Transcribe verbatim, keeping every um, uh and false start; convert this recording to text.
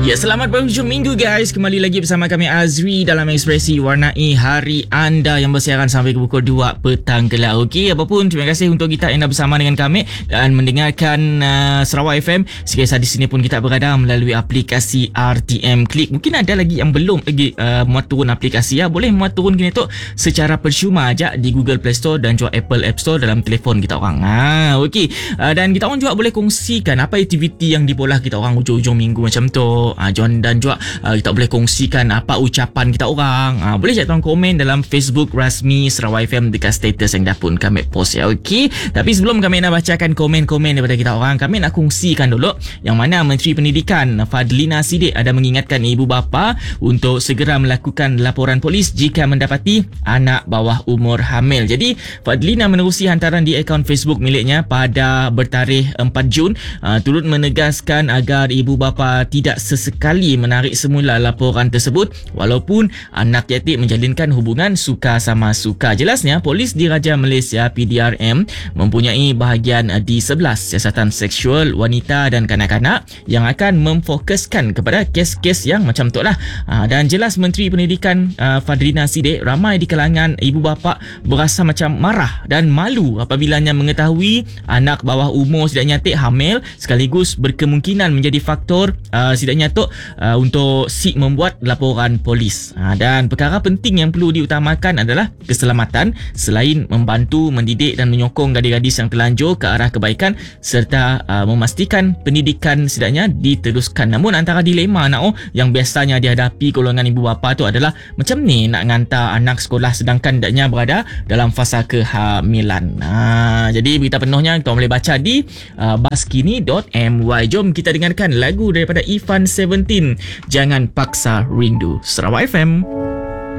Ya, selamat berhujung minggu guys. Kembali lagi bersama kami Azri dalam Ekspresi Warnai hari anda yang bersiaran sampai ke pukul dua petang kelak. Okey, apapun terima kasih untuk kita yang dah bersama dengan kami dan mendengarkan uh, Sarawak F M. Sekali di sini pun kita berada melalui aplikasi R T M Click. Mungkin ada lagi yang belum lagi uh, muat turun aplikasi ya. Boleh muat turun kini tu secara percuma aja di Google Play Store dan juga Apple App Store dalam telefon kita orang. Ha, okey. Uh, dan kita orang juga boleh kongsikan apa aktiviti yang dibola kita orang hujung-hujung minggu macam tu. Uh, John dan juga uh, kita boleh kongsikan apa ucapan kita orang. Uh, boleh je tuan komen dalam Facebook rasmi Sarawak F M dekat status yang dah pun kami post ya. Okey. Tapi sebelum kami nak bacakan komen-komen daripada kita orang, kami nak kongsikan dulu yang mana Menteri Pendidikan Fadlina Siddiq ada mengingatkan ibu bapa untuk segera melakukan laporan polis jika mendapati anak bawah umur hamil. Jadi Fadlina menerusi hantaran di akaun Facebook miliknya pada bertarikh empat Jun uh, turut menegaskan agar ibu bapa tidak sesekali menarik semula laporan tersebut walaupun anak yatim menjalinkan hubungan suka sama suka. Jelasnya, Polis Diraja Malaysia P D R M mempunyai bahagian D sebelas siasatan seksual wanita dan kanak-kanak yang akan memfokuskan kepada kes-kes yang macam tu lah. Dan jelas Menteri Pendidikan Fadlina Siddiq, ramai di kalangan ibu bapa berasa macam marah dan malu apabila mengetahui anak bawah umur sidak nyatik hamil sekaligus berkemungkinan menjadi faktor uh, sidak nyatuk uh, untuk si membuat laporan polis. Uh, dan perkara penting yang perlu diutamakan adalah keselamatan selain membantu mendidik dan menyokong gadis-gadis yang terlanjur ke arah kebaikan serta uh, memastikan pendidikan sedaknya diteruskan. Namun antara dilema nak oh, yang biasanya dihadapi golongan ibu bapa tu adalah macam ni nak hantar anak sekolah sedangkan daknya berada dalam fasa kehamilan. Uh, jadi berita penuhnya kita boleh baca di uh, baskini dot my. Jom kita dengarkan lagu daripada Ivan Seventeen, Jangan Paksa Rindu. Sarawak F M.